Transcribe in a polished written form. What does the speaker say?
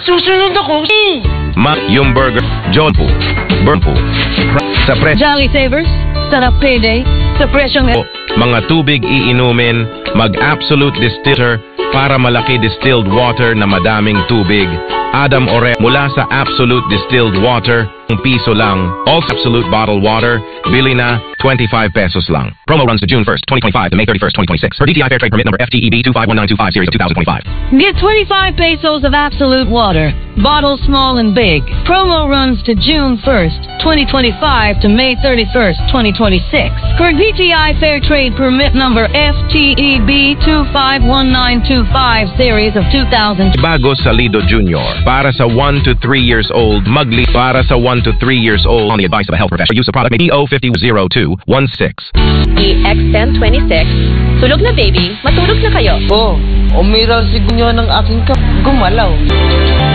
Susunod ako. Yung burger, Johnpo, Burnpo, sa Jolly Savers, sarap payday, sa presyong mga tubig iinumin, mag-absolute distiller para malaki distilled water na madaming tubig. Adam Ore mula sa Absolute Distilled Water, piso lang. All Absolute Bottled Water, bili na 25 pesos lang. Promo runs to June 1st, 2025 to May 31st, 2026. Per DTI Fair Trade Permit number FTEB 251925 series of 2025. Get 25 pesos of Absolute Water, bottles small and big. Promo runs to June 1st, 2025 to May 31st, 2026. Per DTI Fair Trade Permit number FTEB 251925 series of 2000. Bago Salido Jr. Para sa 1 to 3 years old, para sa 1 to 3 years old on the advice of a health professional. Use of product may be 0500216. EX1026. Tulog na baby, matulog na kayo. Umiral si Gunyo ng aking gumalaw.